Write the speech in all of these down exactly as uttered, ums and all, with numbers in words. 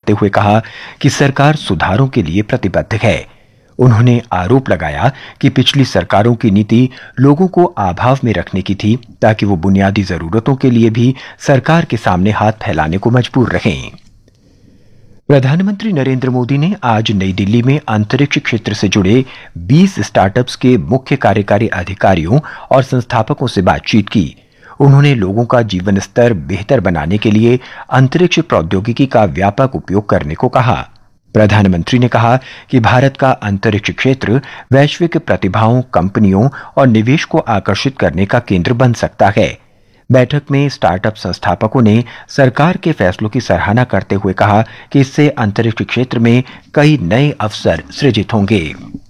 करते हुए कहा कि सरकार सुधारों के लिए प्रतिबद्ध है। उन्होंने आरोप लगाया कि पिछली सरकारों की नीति लोगों को अभाव में रखने की थी, ताकि वो बुनियादी जरूरतों के लिए भी सरकार के सामने हाथ फैलाने को मजबूर रहें। प्रधानमंत्री नरेंद्र मोदी ने आज नई दिल्ली में अंतरिक्ष क्षेत्र से जुड़े बीस स्टार्टअप्स के मुख्य कार्यकारी अधिकारियों और संस्थापकों से बातचीत की। उन्होंने लोगों का जीवन स्तर बेहतर बनाने के लिए अंतरिक्ष प्रौद्योगिकी का व्यापक उपयोग करने को कहा। प्रधानमंत्री ने कहा कि भारत का अंतरिक्ष क्षेत्र वैश्विक प्रतिभाओं, कंपनियों और निवेश को आकर्षित करने का केंद्र बन सकता है। बैठक में स्टार्टअप संस्थापकों ने सरकार के फैसलों की सराहना करते हुए कहा कि इससे अंतरिक्ष क्षेत्र में कई नए अवसर सृजित होंगे।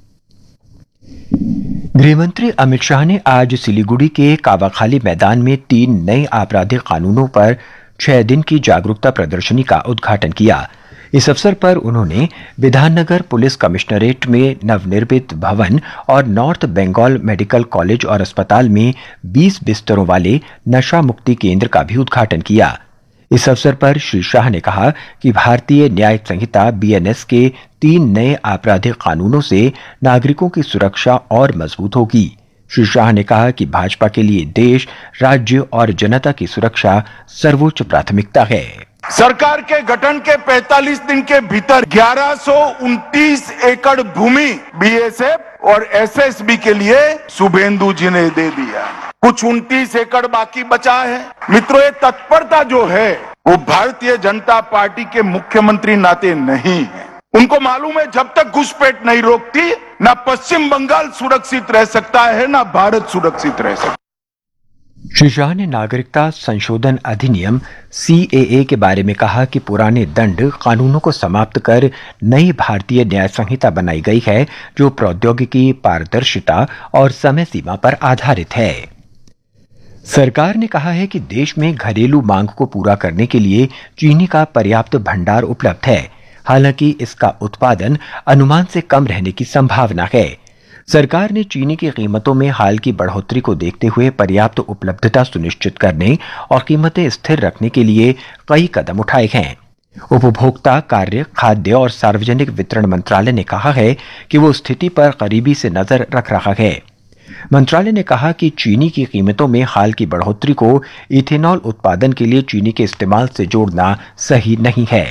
गृहमंत्री अमित शाह ने आज सिलीगुड़ी के कावाखाली मैदान में तीन नए आपराधिक कानूनों पर छह दिन की जागरूकता प्रदर्शनी का उद्घाटन किया। इस अवसर पर उन्होंने विधाननगर पुलिस कमिश्नरेट में नवनिर्मित भवन और नॉर्थ बंगाल मेडिकल कॉलेज और अस्पताल में बीस बिस्तरों वाले नशा मुक्ति केंद्र का भी उद्घाटन किया। इस अवसर पर श्री शाह ने कहा कि भारतीय न्याय संहिता बीएनएस के तीन नए आपराधिक कानूनों से नागरिकों की सुरक्षा और मजबूत होगी। श्री शाह ने कहा कि भाजपा के लिए देश, राज्य और जनता की सुरक्षा सर्वोच्च प्राथमिकता है। सरकार के गठन के पैंतालीस दिन के भीतर ग्यारह सौ उनतीस एकड़ भूमि बीएसएफ और एसएसबी के लिए शुभेंदु जी ने दे दिया। कुछ उनतीस एकड़ बाकी बचा है। मित्रों, ये तत्परता जो है वो भारतीय जनता पार्टी के मुख्यमंत्री नाते नहीं है। उनको मालूम है जब तक घुसपैठ नहीं रोकती, ना पश्चिम बंगाल सुरक्षित रह सकता है, ना भारत सुरक्षित रह सकता है। श्री शाह ने नागरिकता संशोधन अधिनियम सीएए के बारे में कहा कि पुराने दंड कानूनों को समाप्त कर नई भारतीय न्याय संहिता बनाई गई है, जो प्रौद्योगिकी, पारदर्शिता और समय सीमा पर आधारित है। सरकार ने कहा है कि देश में घरेलू मांग को पूरा करने के लिए चीनी का पर्याप्त भंडार उपलब्ध है। हालांकि इसका उत्पादन अनुमान से कम रहने की संभावना है। सरकार ने चीनी की कीमतों में हाल की बढ़ोतरी को देखते हुए पर्याप्त उपलब्धता सुनिश्चित करने और कीमतें स्थिर रखने के लिए कई कदम उठाए हैं। उपभोक्ता कार्य, खाद्य और सार्वजनिक वितरण मंत्रालय ने कहा है कि वो स्थिति पर करीबी से नजर रख रहा है। मंत्रालय ने कहा कि चीनी की कीमतों में हाल की बढ़ोतरी को इथेनॉल उत्पादन के लिए चीनी के इस्तेमाल से जोड़ना सही नहीं है।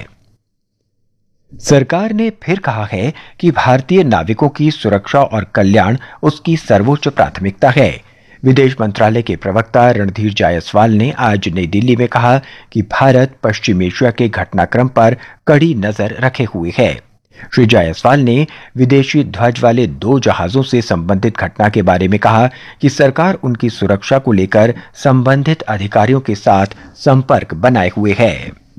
सरकार ने फिर कहा है कि भारतीय नाविकों की सुरक्षा और कल्याण उसकी सर्वोच्च प्राथमिकता है। विदेश मंत्रालय के प्रवक्ता रणधीर जायसवाल ने आज नई दिल्ली में कहा कि भारत पश्चिम एशिया के घटनाक्रम पर कड़ी नजर रखे हुए है। श्री जायसवाल ने विदेशी ध्वज वाले दो जहाजों से संबंधित घटना के बारे में कहा कि सरकार उनकी सुरक्षा को लेकर संबंधित अधिकारियों के साथ संपर्क बनाए हुए है।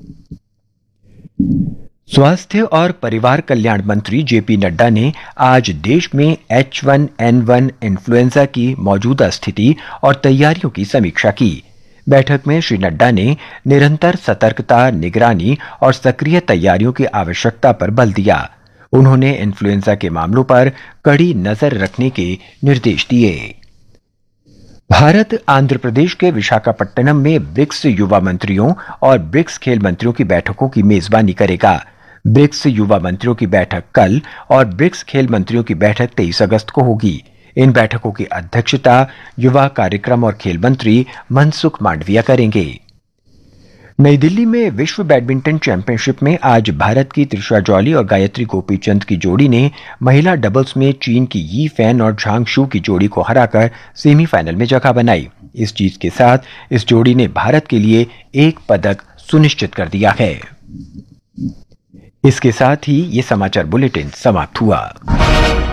स्वास्थ्य और परिवार कल्याण मंत्री जेपी नड्डा ने आज देश में H one N one influenza की मौजूदा स्थिति और तैयारियों की समीक्षा की। बैठक में श्री नड्डा ने निरंतर सतर्कता, निगरानी और सक्रिय तैयारियों की आवश्यकता पर बल दिया। उन्होंने इन्फ्लुएंजा के मामलों पर कड़ी नजर रखने के निर्देश दिए। भारत आंध्र प्रदेश के विशाखापट्टनम में ब्रिक्स युवा मंत्रियों और ब्रिक्स खेल मंत्रियों की बैठकों की मेजबानी करेगा। ब्रिक्स युवा मंत्रियों की बैठक कल और ब्रिक्स खेल मंत्रियों की बैठक तेईस अगस्त को होगी। इन बैठकों की अध्यक्षता युवा कार्यक्रम और खेल मंत्री मनसुख मांडविया करेंगे। नई दिल्ली में विश्व बैडमिंटन चैंपियनशिप में आज भारत की त्रिशा जॉली और गायत्री गोपीचंद की जोड़ी ने महिला डबल्स में चीन की यी फैन और झांग शू की जोड़ी को हराकर सेमीफाइनल में जगह बनाई। इस जीत के साथ इस जोड़ी ने भारत के लिए एक पदक सुनिश्चित कर दिया है। इसके साथ ही ये समाचार बुलेटिन समाप्त हुआ।